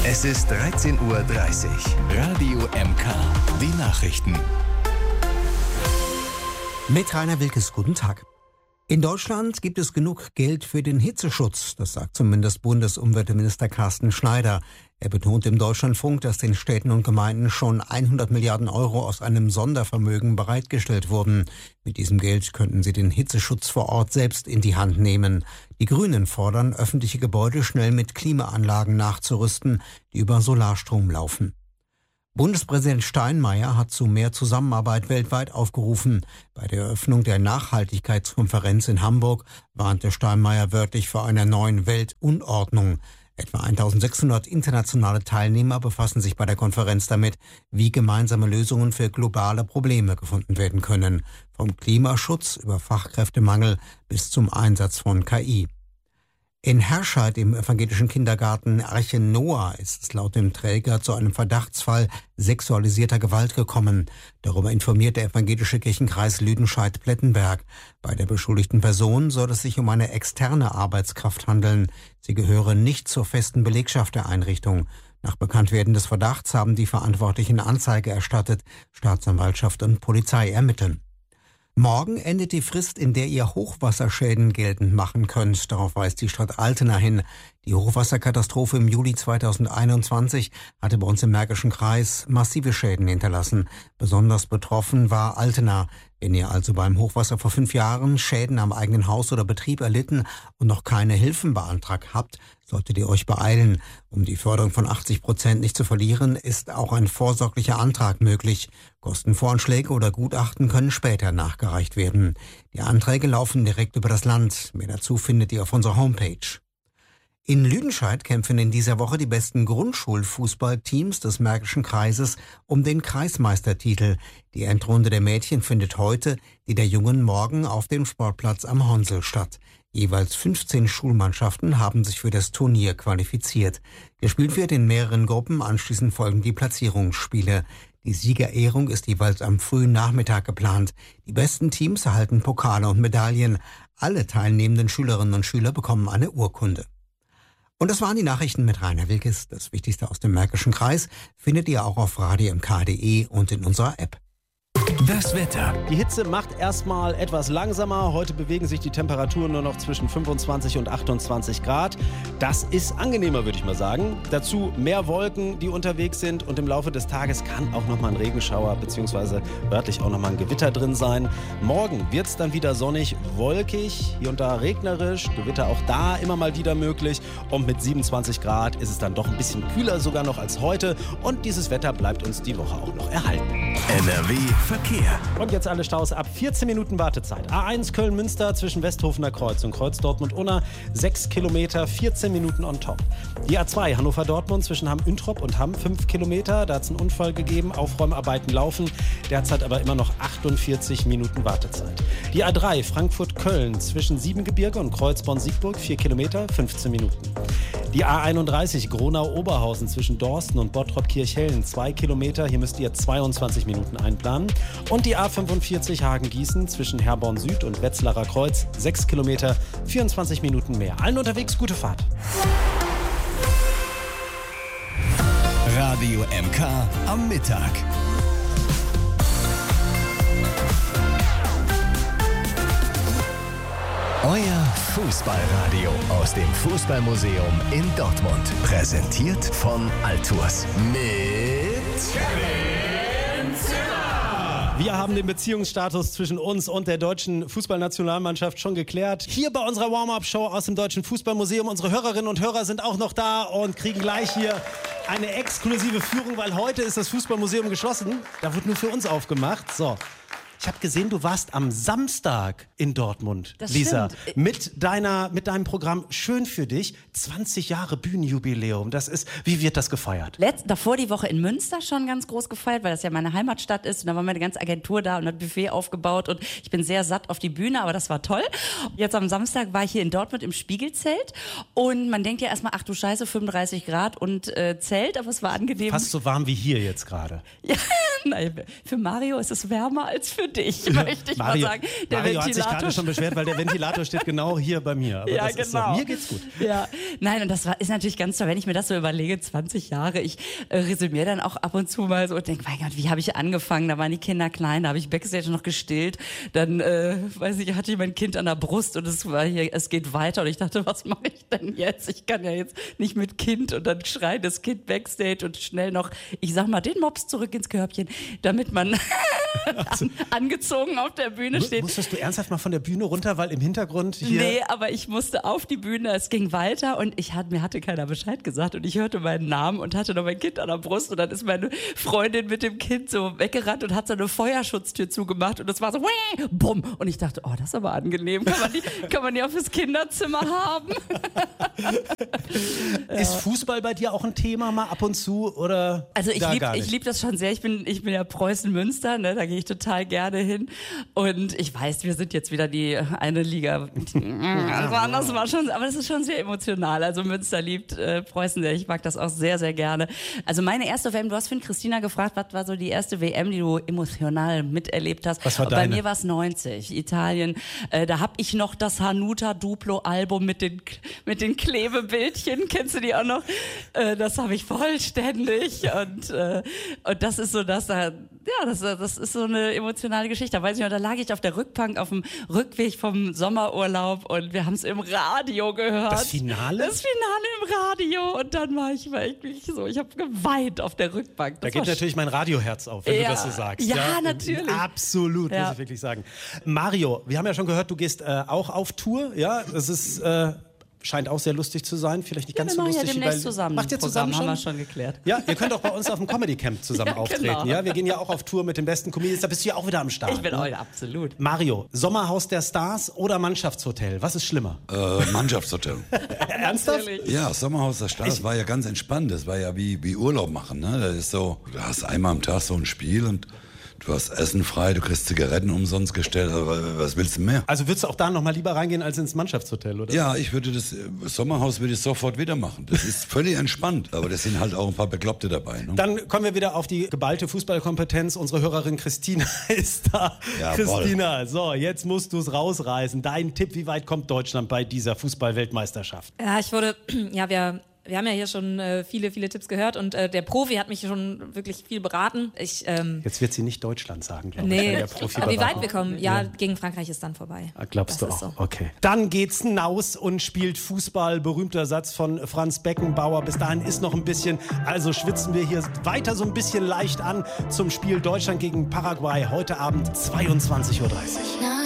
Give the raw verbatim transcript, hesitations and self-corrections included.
Es ist dreizehn Uhr dreißig. Radio M K. Die Nachrichten. Mit Rainer Wilkes, guten Tag. In Deutschland gibt es genug Geld für den Hitzeschutz. Das sagt zumindest Bundesumweltminister Carsten Schneider. Er betont im Deutschlandfunk, dass den Städten und Gemeinden schon hundert Milliarden Euro aus einem Sondervermögen bereitgestellt wurden. Mit diesem Geld könnten sie den Hitzeschutz vor Ort selbst in die Hand nehmen. Die Grünen fordern, öffentliche Gebäude schnell mit Klimaanlagen nachzurüsten, die über Solarstrom laufen. Bundespräsident Steinmeier hat zu mehr Zusammenarbeit weltweit aufgerufen. Bei der Eröffnung der Nachhaltigkeitskonferenz in Hamburg warnte Steinmeier wörtlich vor einer neuen Weltunordnung. Etwa eintausendsechshundert internationale Teilnehmer befassen sich bei der Konferenz damit, wie gemeinsame Lösungen für globale Probleme gefunden werden können. Vom Klimaschutz über Fachkräftemangel bis zum Einsatz von K I. In Herscheid im evangelischen Kindergarten Arche Noah ist es laut dem Träger zu einem Verdachtsfall sexualisierter Gewalt gekommen. Darüber informiert der evangelische Kirchenkreis Lüdenscheid-Plettenberg. Bei der beschuldigten Person soll es sich um eine externe Arbeitskraft handeln. Sie gehöre nicht zur festen Belegschaft der Einrichtung. Nach Bekanntwerden des Verdachts haben die Verantwortlichen Anzeige erstattet. Staatsanwaltschaft und Polizei ermitteln. Morgen endet die Frist, in der ihr Hochwasserschäden geltend machen könnt. Darauf weist die Stadt Altena hin. Die Hochwasserkatastrophe im Juli zweitausendeinundzwanzig hatte bei uns im Märkischen Kreis massive Schäden hinterlassen. Besonders betroffen war Altena. Wenn ihr also beim Hochwasser vor fünf Jahren Schäden am eigenen Haus oder Betrieb erlitten und noch keine Hilfen beantragt habt, solltet ihr euch beeilen. Um die Förderung von achtzig Prozent nicht zu verlieren, ist auch ein vorsorglicher Antrag möglich. Kostenvoranschläge oder Gutachten können später nachgereicht werden. Die Anträge laufen direkt über das Land. Mehr dazu findet ihr auf unserer Homepage. In Lüdenscheid kämpfen in dieser Woche die besten Grundschulfußballteams des Märkischen Kreises um den Kreismeistertitel. Die Endrunde der Mädchen findet heute, die der Jungen morgen auf dem Sportplatz am Honsel statt. Jeweils fünfzehn Schulmannschaften haben sich für das Turnier qualifiziert. Gespielt wird in mehreren Gruppen, anschließend folgen die Platzierungsspiele. Die Siegerehrung ist jeweils am frühen Nachmittag geplant. Die besten Teams erhalten Pokale und Medaillen. Alle teilnehmenden Schülerinnen und Schüler bekommen eine Urkunde. Und das waren die Nachrichten mit Rainer Wilkes. Das Wichtigste aus dem Märkischen Kreis findet ihr auch auf radio m k punkt d e und in unserer App. Das Wetter. Die Hitze macht erstmal etwas langsamer. Heute bewegen sich die Temperaturen nur noch zwischen fünfundzwanzig und achtundzwanzig Grad. Das ist angenehmer, würde ich mal sagen. Dazu mehr Wolken, die unterwegs sind. Und im Laufe des Tages kann auch nochmal ein Regenschauer bzw. örtlich auch nochmal ein Gewitter drin sein. Morgen wird es dann wieder sonnig, wolkig, hier und da regnerisch. Gewitter auch da immer mal wieder möglich. Und mit siebenundzwanzig Grad ist es dann doch ein bisschen kühler sogar noch als heute. Und dieses Wetter bleibt uns die Woche auch noch erhalten. N R W Verkehr. Und jetzt alle Staus ab vierzehn Minuten Wartezeit. A eins Köln-Münster zwischen Westhofener Kreuz und Kreuz Dortmund-Unna. sechs Kilometer, vierzehn Minuten on top. Die A zwei Hannover-Dortmund zwischen Hamm-Üntrop und Hamm, fünf Kilometer. Da hat es einen Unfall gegeben. Aufräumarbeiten laufen. Derzeit aber immer noch achtundvierzig Minuten Wartezeit. Die A drei Frankfurt-Köln zwischen Siebengebirge und Kreuzborn-Siegburg. vier Kilometer, fünfzehn Minuten. Die A einunddreißig Gronau-Oberhausen zwischen Dorsten und Bottrop-Kirchhellen. zwei Kilometer. Hier müsst ihr zweiundzwanzig Minuten einplanen. Und die A fünfundvierzig Hagen-Gießen zwischen Herborn Süd und Wetzlarer Kreuz. sechs Kilometer, vierundzwanzig Minuten mehr. Allen unterwegs gute Fahrt. Radio M K am Mittag. Euer Fußballradio aus dem Fußballmuseum in Dortmund. Präsentiert von Altours. Mit Kevin Zimmer. Wir haben den Beziehungsstatus zwischen uns und der deutschen Fußballnationalmannschaft schon geklärt. Hier bei unserer Warm-Up-Show aus dem Deutschen Fußballmuseum. Unsere Hörerinnen und Hörer sind auch noch da und kriegen gleich hier eine exklusive Führung, weil heute ist das Fußballmuseum geschlossen. Da wird nur für uns aufgemacht. So. Ich habe gesehen, du warst am Samstag in Dortmund, das Lisa, stimmt. mit deiner, mit deinem Programm Schön für dich, zwanzig Jahre Bühnenjubiläum. Das ist, wie wird das gefeiert? Letzt, davor die Woche in Münster schon ganz groß gefeiert, weil das ja meine Heimatstadt ist. Und da war meine ganze Agentur da und hat Buffet aufgebaut und ich bin sehr satt auf die Bühne, aber das war toll. Jetzt am Samstag war ich hier in Dortmund im Spiegelzelt und man denkt ja erstmal, ach du Scheiße, fünfunddreißig Grad und äh, Zelt, aber es war angenehm. Fast so warm wie hier jetzt gerade. Ja, Nein, für Mario ist es wärmer als für dich, möchte ich Mario, mal sagen. Der Mario hat sich Ventilator gerade schon beschwert, weil der Ventilator steht genau hier bei mir. Aber ja, das ist so. genau. Mir geht's gut. Ja, nein, und das war, ist natürlich ganz toll, wenn ich mir das so überlege, zwanzig Jahre, ich äh, resümiere dann auch ab und zu mal so und denke, mein Gott, wie habe ich angefangen? Da waren die Kinder klein, da habe ich Backstage noch gestillt, dann, äh, weiß ich, hatte ich mein Kind an der Brust und es war hier, es geht weiter und ich dachte, was mache ich denn jetzt? Ich kann ja jetzt nicht mit Kind und dann schreit das Kind Backstage und schnell noch, ich sag mal, den Mops zurück ins Körbchen, damit man an, angezogen auf der Bühne steht. Musstest du ernsthaft mal von der Bühne runter, weil im Hintergrund hier... Nee, aber ich musste auf die Bühne, es ging weiter und ich hat, mir hatte keiner Bescheid gesagt und ich hörte meinen Namen und hatte noch mein Kind an der Brust und dann ist meine Freundin mit dem Kind so weggerannt und hat so eine Feuerschutztür zugemacht und es war so, Wäh! Bumm, und ich dachte, oh, das ist aber angenehm, kann man die, kann man die auch fürs Kinderzimmer haben? Ist Fußball bei dir auch ein Thema mal ab und zu oder Also ich da liebe gar nicht? ich lieb das schon sehr. Ich bin, ich bin ja Preußen-Münster, ne? Da gehe ich total gerne hin. Und ich weiß, wir sind jetzt wieder die eine Liga. Also anders war schon, aber das ist schon sehr emotional. Also Münster liebt äh, Preußen sehr. Ich mag das auch sehr, sehr gerne. Also meine erste W M, du hast vorhin Christina gefragt, was war so die erste W M, die du emotional miterlebt hast? Was war Bei deine? mir war es neunzig, Italien. Äh, da habe ich noch das Hanuta Duplo-Album mit den, mit den Klebebildchen. Kennst du die auch noch? Äh, das habe ich vollständig. Und, äh, und das ist so das, äh, ja, das, das ist so eine emotionale Geschichte. Da weiß ich noch, da lag ich auf der Rückbank auf dem Rückweg vom Sommerurlaub und wir haben es im Radio gehört. Das Finale? Das Finale im Radio. Und dann war ich wirklich so, ich habe geweint auf der Rückbank. Das Da geht war natürlich mein Radioherz auf, wenn Ja. du das so sagst. Ja, natürlich. Absolut, Ja. muss ich wirklich sagen. Mario, wir haben ja schon gehört, du gehst äh, auch auf Tour. Ja, das ist... Äh, scheint auch sehr lustig zu sein. Vielleicht nicht Ja, ganz wir so machen ja lustig. wie demnächst bei- zusammen. Macht ihr Programm, zusammen schon? haben wir schon geklärt. Ja, ihr könnt auch bei uns auf dem Comedy Camp zusammen Ja, auftreten. genau. Ja, wir gehen ja auch auf Tour mit den besten Comedians. Da bist du ja auch wieder am Start. Ich bin ne? auch, absolut. Mario, Sommerhaus der Stars oder Mannschaftshotel? Was ist schlimmer? Äh, Mannschaftshotel. Ernsthaft? Ja, Sommerhaus der Stars war ja ganz entspannt. Das war ja wie, wie Urlaub machen. Ne? Das ist so, du hast einmal am Tag so ein Spiel und du hast Essen frei, du kriegst Zigaretten umsonst gestellt. Also, was willst du mehr? Also würdest du auch da noch mal lieber reingehen als ins Mannschaftshotel, oder? Ja, ich würde das äh, Sommerhaus würde ich sofort wieder machen. Das ist völlig entspannt. Aber das sind halt auch ein paar Bekloppte dabei. Ne? Dann kommen wir wieder auf die geballte Fußballkompetenz. Unsere Hörerin Christina ist da. Jawohl. Christina, so, jetzt musst du es rausreißen. Dein Tipp, wie weit kommt Deutschland bei dieser Fußball-Weltmeisterschaft? Ja, ich wurde, ja, wir, wir haben ja hier schon äh, viele, viele Tipps gehört und äh, der Profi hat mich schon wirklich viel beraten. Ich, ähm, Jetzt wird sie nicht Deutschland sagen, glaube ich. nee, weil der Profi aber wie beraten. weit wir kommen, ja, gegen Frankreich ist dann vorbei. Ah, glaubst das du ist auch? so. Okay. Dann geht's hinaus und spielt Fußball. Berühmter Satz von Franz Beckenbauer. Bis dahin ist noch ein bisschen, also schwitzen wir hier weiter so ein bisschen leicht an zum Spiel Deutschland gegen Paraguay. Heute Abend zweiundzwanzig Uhr dreißig.